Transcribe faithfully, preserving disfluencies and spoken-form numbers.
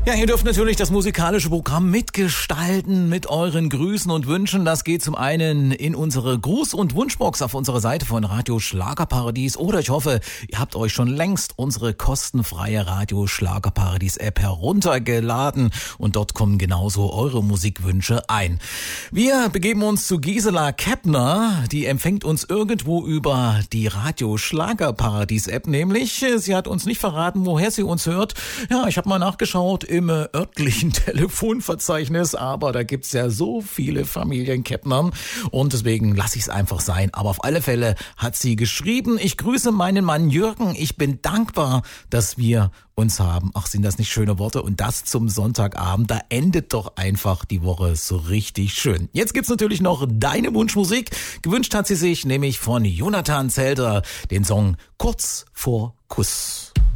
Ja, ihr dürft natürlich das musikalische Programm mitgestalten mit euren Grüßen und Wünschen. Das geht zum einen in unsere Gruß- und Wunschbox auf unserer Seite von Radio Schlagerparadies. Oder ich hoffe, ihr habt euch schon längst unsere kostenfreie Radio Schlagerparadies App heruntergeladen. Und dort kommen genauso eure Musikwünsche ein. Wir begeben uns zu Gisela Keppner. Die empfängt uns irgendwo über die Radio Schlagerparadies App. Nämlich, sie hat uns nicht verraten, woher sie uns hört. Ja, ich habe mal nachgeschaut im örtlichen Telefonverzeichnis, aber da gibt's ja so viele Familien Keppner und deswegen lasse ich es einfach sein. Aber auf alle Fälle hat sie geschrieben: Ich grüße meinen Mann Jürgen. Ich bin dankbar, dass wir uns haben. Ach, sind das nicht schöne Worte? Und das zum Sonntagabend. Da endet doch einfach die Woche so richtig schön. Jetzt gibt's natürlich noch deine Wunschmusik. Gewünscht hat sie sich nämlich von Jonathan Zelter den Song Kurz vor Kuss.